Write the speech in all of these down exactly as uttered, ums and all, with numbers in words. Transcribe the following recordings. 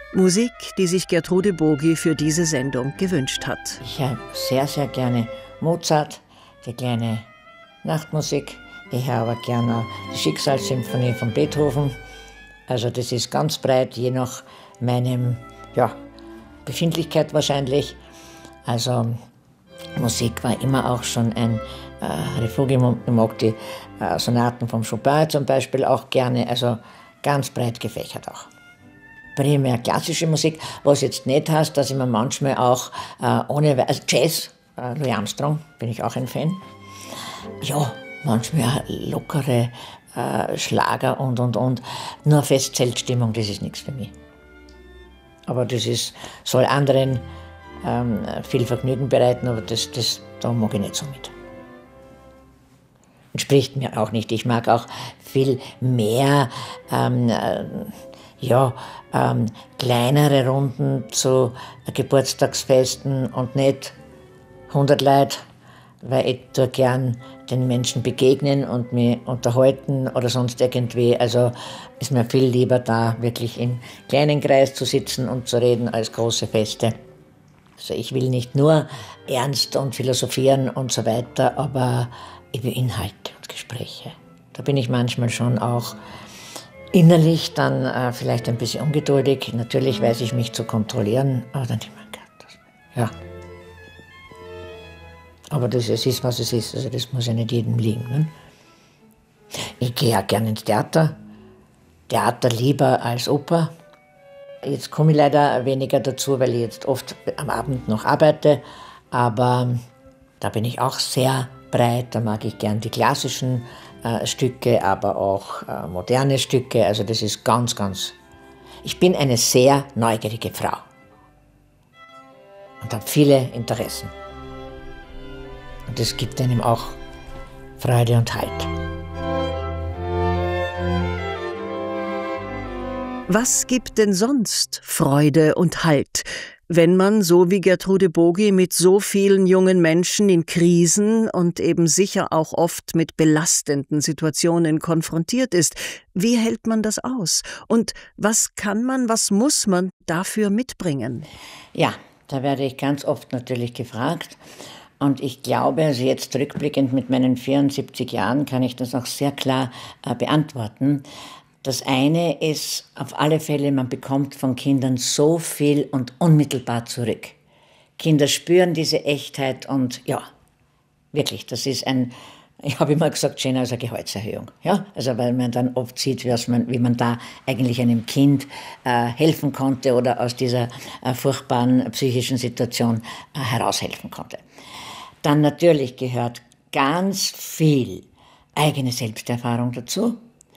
Musik, die sich Gertrude Bogi für diese Sendung gewünscht hat. Ich habe sehr, sehr gerne Mozart, die kleine Nachtmusik. Ich habe aber gerne die Schicksalssymphonie von Beethoven. Also das ist ganz breit, je nach meinem, ja, Befindlichkeit wahrscheinlich. Also Musik war immer auch schon ein äh, Refugium. Ich mag die äh, Sonaten von Chopin zum Beispiel auch gerne, also ganz breit gefächert auch. Primär klassische Musik, was jetzt nicht heißt, dass ich mir manchmal auch äh, ohne, also Jazz, äh, Louis Armstrong, bin ich auch ein Fan. Ja, manchmal auch lockere äh, Schlager und, und, und. Nur Festzeltstimmung, das ist nichts für mich. Aber das ist, soll anderen ähm, viel Vergnügen bereiten, aber das, das, da mag ich nicht so mit. Entspricht mir auch nicht. Ich mag auch viel mehr ähm, äh, ja, ähm, kleinere Runden zu Geburtstagsfesten und nicht hundert Leute, weil ich tue gern den Menschen begegnen und mich unterhalten oder sonst irgendwie. Also ist mir viel lieber da wirklich im kleinen Kreis zu sitzen und zu reden als große Feste. Also ich will nicht nur ernst und philosophieren und so weiter, aber über Inhalte und Gespräche. Da bin ich manchmal schon auch innerlich dann äh, vielleicht ein bisschen ungeduldig. Natürlich weiß ich mich zu kontrollieren, aber dann denke ich mir, Gott, das, ja. Aber das, es ist, was es ist. Also das muss ja nicht jedem liegen. Ne? Ich gehe ja gerne ins Theater. Theater lieber als Oper. Jetzt komme ich leider weniger dazu, weil ich jetzt oft am Abend noch arbeite. Aber da bin ich auch sehr breit. Da mag ich gern die klassischen äh, Stücke, aber auch äh, moderne Stücke. Also das ist ganz, ganz... Ich bin eine sehr neugierige Frau. Und habe viele Interessen. Und das gibt einem auch Freude und Halt. Was gibt denn sonst Freude und Halt, wenn man, so wie Gertrude Bogi, mit so vielen jungen Menschen in Krisen und eben sicher auch oft mit belastenden Situationen konfrontiert ist? Wie hält man das aus? Und was kann man, was muss man dafür mitbringen? Ja, da werde ich ganz oft natürlich gefragt. Und ich glaube, also jetzt rückblickend mit meinen vierundsiebzig Jahren kann ich das auch sehr klar äh, beantworten. Das eine ist auf alle Fälle, man bekommt von Kindern so viel und unmittelbar zurück. Kinder spüren diese Echtheit und ja, wirklich, das ist ein, ich habe immer gesagt, schöner als eine Gehaltserhöhung. Ja? Also weil man dann oft sieht, wie man, wie man da eigentlich einem Kind äh, helfen konnte oder aus dieser äh, furchtbaren psychischen Situation äh, heraushelfen konnte. Dann natürlich gehört ganz viel eigene Selbsterfahrung dazu.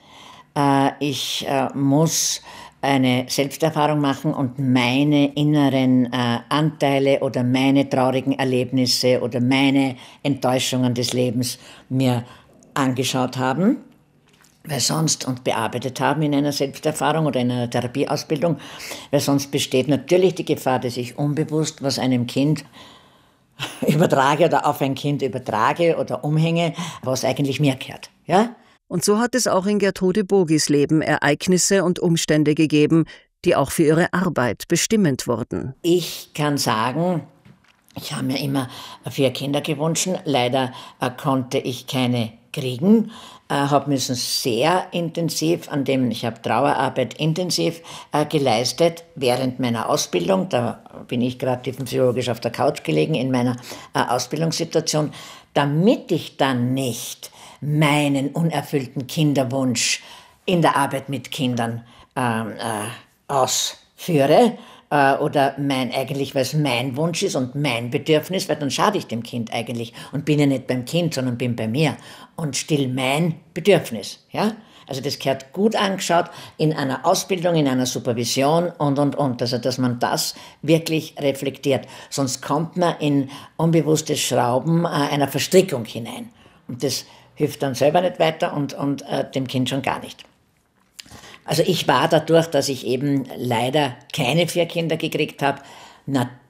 Äh, ich äh, muss eine Selbsterfahrung machen und meine inneren äh, Anteile oder meine traurigen Erlebnisse oder meine Enttäuschungen des Lebens mir angeschaut haben, weil sonst und bearbeitet haben in einer Selbsterfahrung oder in einer Therapieausbildung, weil sonst besteht natürlich die Gefahr, dass ich unbewusst was einem Kind übertrage oder auf ein Kind übertrage oder umhänge, was eigentlich mir gehört. Ja? Und so hat es auch in Gertrude Bogis Leben Ereignisse und Umstände gegeben, die auch für ihre Arbeit bestimmend wurden. Ich kann sagen, ich habe mir immer vier Kinder gewünscht. Leider äh, konnte ich keine kriegen. Äh, habe müssen sehr intensiv an dem, ich habe Trauerarbeit intensiv äh, geleistet während meiner Ausbildung. Da bin ich gerade tiefenpsychologisch auf der Couch gelegen in meiner äh, Ausbildungssituation, damit ich dann nicht meinen unerfüllten Kinderwunsch in der Arbeit mit Kindern ähm, äh, ausführe äh, oder mein eigentlich, weil es mein Wunsch ist und mein Bedürfnis, weil dann schade ich dem Kind eigentlich und bin ja nicht beim Kind, sondern bin bei mir und still mein Bedürfnis. Ja? Also das gehört gut angeschaut in einer Ausbildung, in einer Supervision und, und, und. Also dass man das wirklich reflektiert. Sonst kommt man in unbewusstes Schrauben äh, einer Verstrickung hinein. Und das hilft dann selber nicht weiter und, und äh, dem Kind schon gar nicht. Also ich war dadurch, dass ich eben leider keine vier Kinder gekriegt habe,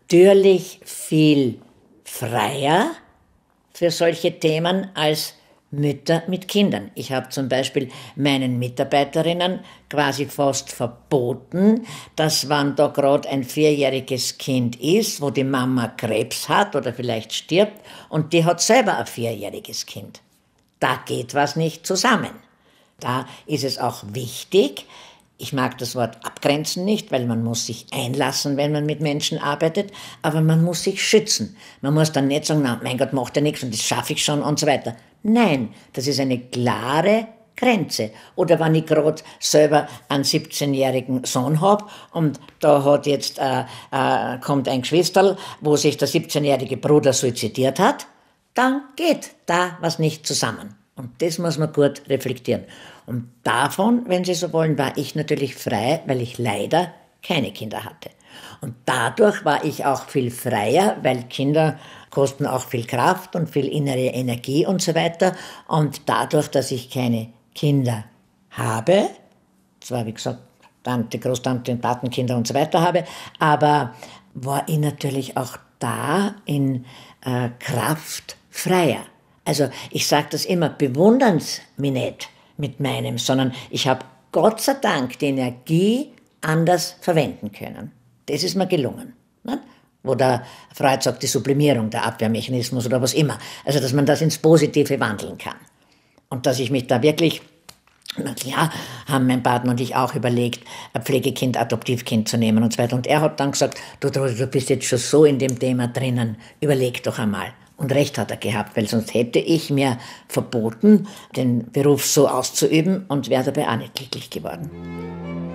natürlich viel freier für solche Themen als Mütter mit Kindern. Ich habe zum Beispiel meinen Mitarbeiterinnen quasi fast verboten, dass wenn da gerade ein vierjähriges Kind ist, wo die Mama Krebs hat oder vielleicht stirbt und die hat selber ein vierjähriges Kind. Da geht was nicht zusammen. Da ist es auch wichtig, ich mag das Wort abgrenzen nicht, weil man muss sich einlassen, wenn man mit Menschen arbeitet, aber man muss sich schützen. Man muss dann nicht sagen, na, mein Gott, macht ja nichts und das schaffe ich schon und so weiter. Nein, das ist eine klare Grenze. Oder wenn ich gerade selber einen siebzehnjährigen Sohn habe und da hat jetzt, äh, äh, kommt ein Geschwisterl, wo sich der siebzehnjährige Bruder suizidiert hat, dann geht da was nicht zusammen. Und das muss man gut reflektieren. Und davon, wenn Sie so wollen, war ich natürlich frei, weil ich leider keine Kinder hatte. Und dadurch war ich auch viel freier, weil Kinder kosten auch viel Kraft und viel innere Energie und so weiter. Und dadurch, dass ich keine Kinder habe, zwar wie gesagt Tante, Großtante und Patenkinder und so weiter habe, aber war ich natürlich auch da in äh, Kraft freier. Also ich sage das immer, bewundern Sie mich nicht mit meinem, sondern ich habe Gott sei Dank die Energie anders verwenden können. Das ist mir gelungen. Ne? Wo der Freud sagt, die Sublimierung, der Abwehrmechanismus oder was immer. Also dass man das ins Positive wandeln kann. Und dass ich mich da wirklich, na klar, haben mein Partner und ich auch überlegt, ein Pflegekind, Adoptivkind zu nehmen und so weiter. Und er hat dann gesagt, du, du bist jetzt schon so in dem Thema drinnen, überleg doch einmal. Und recht hat er gehabt, weil sonst hätte ich mir verboten, den Beruf so auszuüben und wäre dabei auch nicht glücklich geworden.